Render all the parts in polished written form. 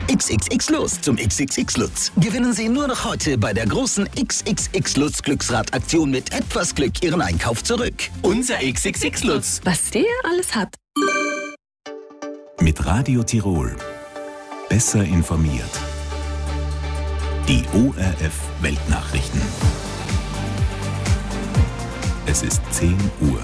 XXX Lutz zum XXX Lutz. Gewinnen Sie nur noch heute bei der großen XXX Lutz Glücksradaktion mit etwas Glück Ihren Einkauf zurück. Unser XXX Lutz. Was der alles hat. Mit Radio Tirol. Besser informiert. Die ORF Weltnachrichten. Es ist 10 Uhr.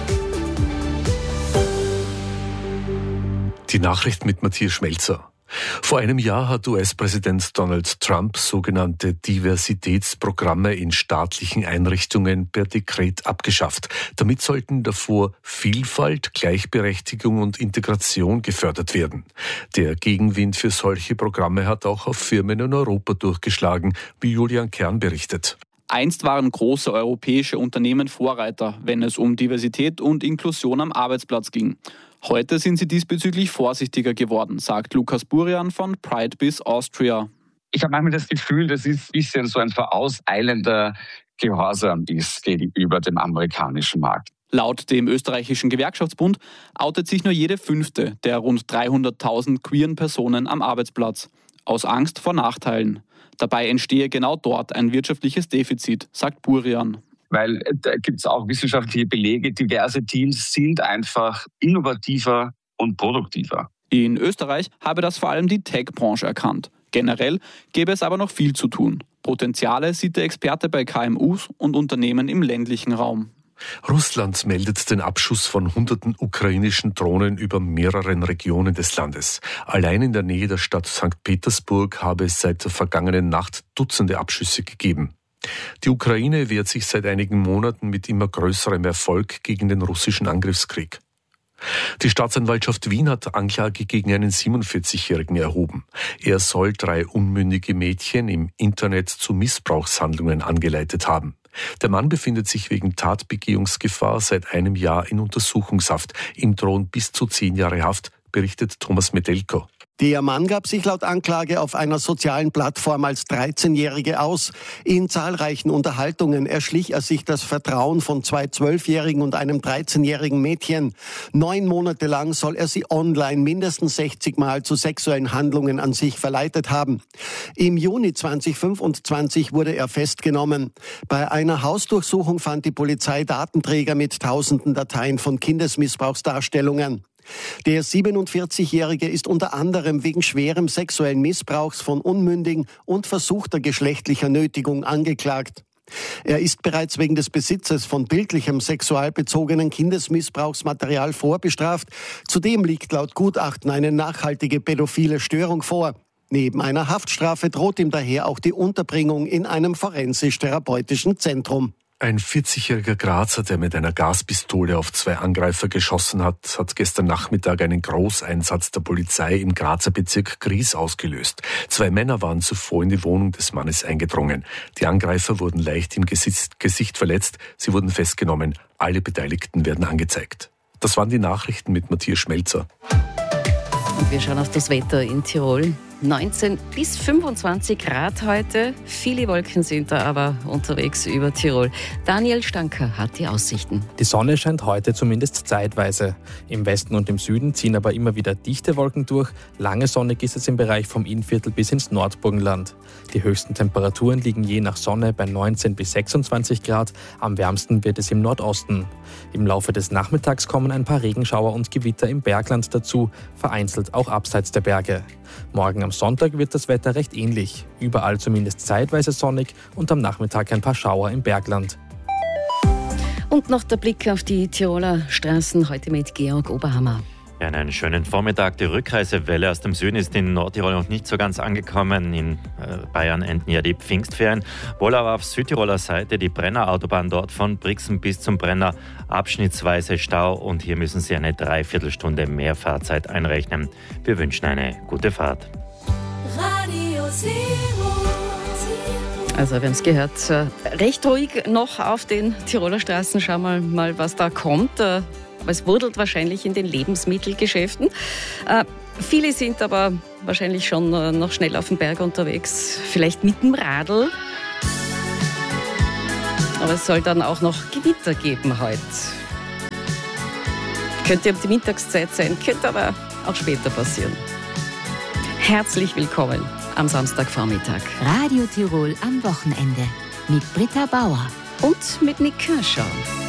Die Nachricht mit Matthias Schmelzer. Vor einem Jahr hat US-Präsident Donald Trump sogenannte Diversitätsprogramme in staatlichen Einrichtungen per Dekret abgeschafft. Damit sollten davor Vielfalt, Gleichberechtigung und Integration gefördert werden. Der Gegenwind für solche Programme hat auch auf Firmen in Europa durchgeschlagen, wie Julian Kern berichtet. Einst waren große europäische Unternehmen Vorreiter, wenn es um Diversität und Inklusion am Arbeitsplatz ging. Heute sind sie diesbezüglich vorsichtiger geworden, sagt Lukas Burian von Pride Biz Austria. Ich habe manchmal das Gefühl, dass es ein bisschen so ein vorauseilender Gehorsam ist gegenüber dem amerikanischen Markt. Laut dem österreichischen Gewerkschaftsbund outet sich nur jede 5. der rund 300.000 queeren Personen am Arbeitsplatz. Aus Angst vor Nachteilen. Dabei entstehe genau dort ein wirtschaftliches Defizit, sagt Burian. Weil da gibt es auch wissenschaftliche Belege, diverse Teams sind einfach innovativer und produktiver. In Österreich habe das vor allem die Tech-Branche erkannt. Generell gäbe es aber noch viel zu tun. Potenziale sieht der Experte bei KMUs und Unternehmen im ländlichen Raum. Russland meldet den Abschuss von hunderten ukrainischen Drohnen über mehreren Regionen des Landes. Allein in der Nähe der Stadt St. Petersburg habe es seit der vergangenen Nacht Dutzende Abschüsse gegeben. Die Ukraine wehrt sich seit einigen Monaten mit immer größerem Erfolg gegen den russischen Angriffskrieg. Die Staatsanwaltschaft Wien hat Anklage gegen einen 47-Jährigen erhoben. Er soll 3 unmündige Mädchen im Internet zu Missbrauchshandlungen angeleitet haben. Der Mann befindet sich wegen Tatbegehungsgefahr seit einem Jahr in Untersuchungshaft. Ihm drohen bis zu 10 Jahre Haft, berichtet Thomas Metelko. Der Mann gab sich laut Anklage auf einer sozialen Plattform als 13-Jährige aus. In zahlreichen Unterhaltungen erschlich er sich das Vertrauen von 2 12-Jährigen und einem 13-jährigen Mädchen. 9 Monate lang soll er sie online mindestens 60 Mal zu sexuellen Handlungen an sich verleitet haben. Im Juni 2025 wurde er festgenommen. Bei einer Hausdurchsuchung fand die Polizei Datenträger mit tausenden Dateien von Kindesmissbrauchsdarstellungen. Der 47-Jährige ist unter anderem wegen schwerem sexuellen Missbrauchs von Unmündigen und versuchter geschlechtlicher Nötigung angeklagt. Er ist bereits wegen des Besitzes von bildlichem sexualbezogenen Kindesmissbrauchsmaterial vorbestraft. Zudem liegt laut Gutachten eine nachhaltige pädophile Störung vor. Neben einer Haftstrafe droht ihm daher auch die Unterbringung in einem forensisch-therapeutischen Zentrum. Ein 40-jähriger Grazer, der mit einer Gaspistole auf 2 Angreifer geschossen hat, hat gestern Nachmittag einen Großeinsatz der Polizei im Grazer Bezirk Gries ausgelöst. 2 Männer waren zuvor in die Wohnung des Mannes eingedrungen. Die Angreifer wurden leicht im Gesicht verletzt. Sie wurden festgenommen. Alle Beteiligten werden angezeigt. Das waren die Nachrichten mit Matthias Schmelzer. Und wir schauen auf das Wetter in Tirol. 19 bis 25 Grad heute. Viele Wolken sind da aber unterwegs über Tirol. Daniel Stanker hat die Aussichten. Die Sonne scheint heute zumindest zeitweise. Im Westen und im Süden ziehen aber immer wieder dichte Wolken durch. Lange sonnig ist es im Bereich vom Innviertel bis ins Nordburgenland. Die höchsten Temperaturen liegen je nach Sonne bei 19 bis 26 Grad. Am wärmsten wird es im Nordosten. Im Laufe des Nachmittags kommen ein paar Regenschauer und Gewitter im Bergland dazu, vereinzelt auch abseits der Berge. Morgen am Sonntag wird das Wetter recht ähnlich. Überall zumindest zeitweise sonnig und am Nachmittag ein paar Schauer im Bergland. Und noch der Blick auf die Tiroler Straßen, heute mit Georg Oberhammer. Ja, einen schönen Vormittag. Die Rückreisewelle aus dem Süden ist in Nordtirol noch nicht so ganz angekommen. In Bayern enden ja die Pfingstferien. Wohl aber auf Südtiroler Seite die Brenner-Autobahn dort von Brixen bis zum Brenner. Abschnittsweise Stau und hier müssen Sie eine Dreiviertelstunde mehr Fahrzeit einrechnen. Wir wünschen eine gute Fahrt. Radio Zero. Also wir haben es gehört, recht ruhig noch auf den Tiroler Straßen. Schauen wir mal, was da kommt. Aber es wurdelt wahrscheinlich in den Lebensmittelgeschäften. Viele sind aber wahrscheinlich schon noch schnell auf dem Berg unterwegs, vielleicht mit dem Radl. Aber es soll dann auch noch Gewitter geben heute. Könnte um die Mittagszeit sein, könnte aber auch später passieren. Herzlich willkommen am Samstagvormittag. Radio Tirol am Wochenende mit Britta Bauer und mit Nick Kershaw.